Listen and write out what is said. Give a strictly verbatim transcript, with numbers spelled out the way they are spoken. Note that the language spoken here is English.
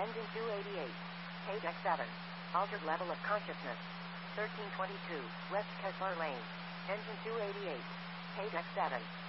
Engine two eighty-eight. Page X seven. Altered level of consciousness. thirteen twenty-two. West Kessler Lane. Engine two eighty-eight. Page X seven.